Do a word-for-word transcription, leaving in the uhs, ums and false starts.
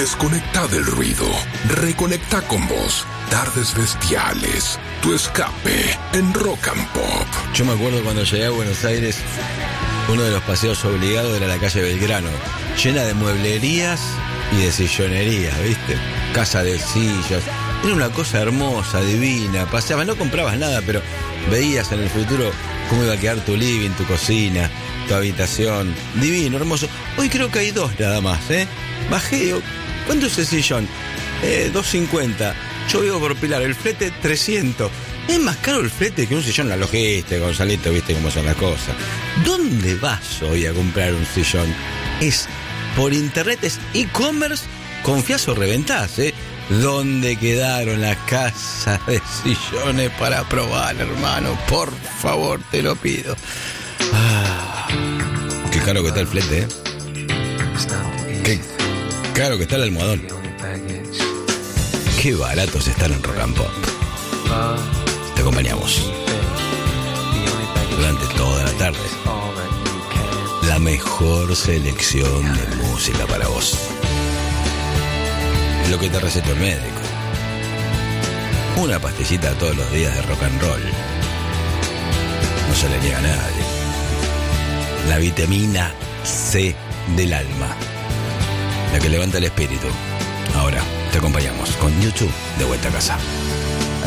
Desconecta del ruido. Reconecta con vos. Tardes bestiales. Tu escape en Rock and Pop. Yo me acuerdo cuando llegué a Buenos Aires, uno de los paseos obligados era la calle Belgrano, llena de mueblerías y de sillonerías, ¿viste? Casa de sillas. Era una cosa hermosa, divina. Paseabas, no comprabas nada, pero veías en el futuro cómo iba a quedar tu living, tu cocina, tu habitación. Divino, hermoso. Hoy creo que hay dos nada más, ¿eh? Bajé. ¿Cuánto es el sillón? Eh, dos cincuenta. Yo vivo por Pilar, el flete trescientos. Es más caro el flete que un sillón. La logística, Gonzalito, viste cómo son las cosas. ¿Dónde vas hoy a comprar un sillón? Es por internet, es e-commerce. Confías o reventás, ¿eh? ¿Dónde quedaron las casas de sillones para probar, hermano? Por favor, te lo pido. Ah, qué caro que está el flete, ¿eh? Qué caro que está el almohadón. Qué baratos están en Rock and Pop. Te acompañamos durante toda la tarde. La mejor selección de música para vos. Lo que te recetó el médico. Una pastillita todos los días de rock and roll. No se le niega a nadie. La vitamina C del alma. La que levanta el espíritu. Ahora te acompañamos con YouTube de vuelta a casa.